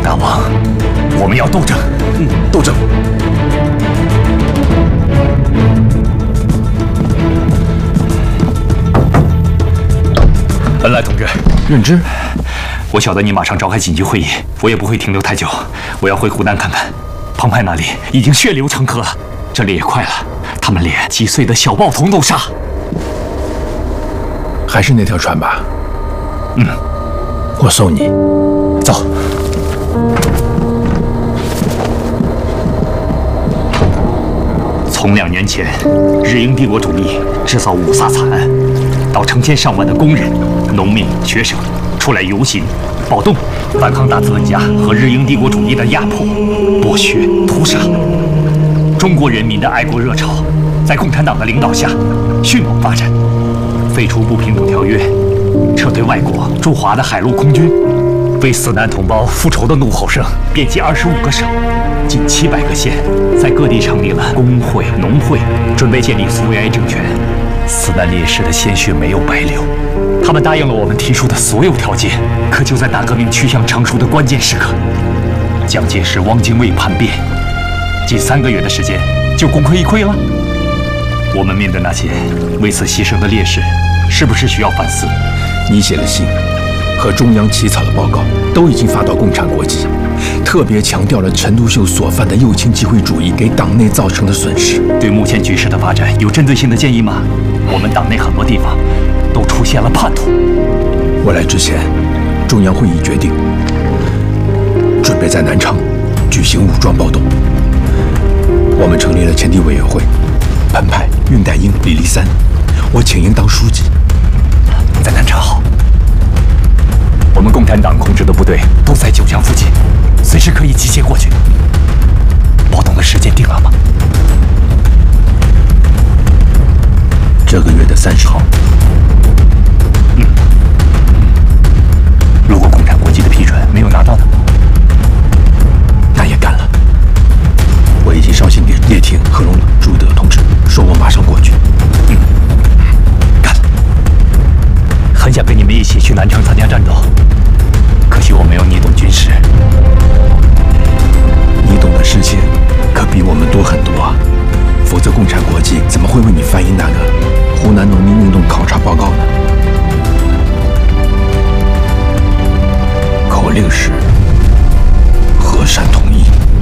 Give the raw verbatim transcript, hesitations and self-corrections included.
大王，我们要斗争。 嗯，斗争。 恩来同志， 认知。 我晓得你马上召开紧急会议，我也不会停留太久。我要回湖南看看，澎湃那里已经血流成河了，这里也快了，他们连几岁的小报童都杀。 还是那条船吧。 嗯， 我送你。走。 从两年前日英帝国主义制造五卅惨案，到成千上万的工人、农民、学生出来游行、暴动，反抗大资本家和日英帝国主义的压迫、剥削、屠杀，中国人民的爱国热潮在共产党的领导下迅猛发展。废除不平等条约，撤退外国驻华的海陆空军，为死难同胞复仇的怒吼声遍及二十五个省，近七百个县，在各地成立了工会、农会，准备建立苏维埃政权。死难烈士的鲜血没有白流，他们答应了我们提出的所有条件。可就在大革命趋向成熟的关键时刻，蒋介石、汪精卫叛变，仅三个月的时间就功亏一篑了。我们面对那些为此牺牲的烈士，是不是需要反思？ 你写的信和中央起草的报告都已经发到共产国际，特别强调了陈独秀所犯的右倾机会主义给党内造成的损失。 对目前局势的发展有针对性的建议吗？我们党内很多地方都出现了叛徒。 我来之前，中央会议决定准备在南昌举行武装暴动。我们成立了前敌委员会，彭湃、恽代英、李立三，我请缨当书记。 在南昌好，我们共产党控制的部队都在九江附近，随时可以集结过去。暴动的时间定了吗？ 这个月的三十号。 嗯。如果共产国际的批准没有拿到呢？ 那也干了。我已经捎信给叶挺、贺龙、朱德同志，说我马上过去。 嗯，干了。很想跟你们一起去南昌参加战斗，可惜我没有你懂军事。 你懂的事情可比我们多很多啊，否则共产国际怎么会为你翻译那个湖南农民运动考察报告呢？口令是和山统一。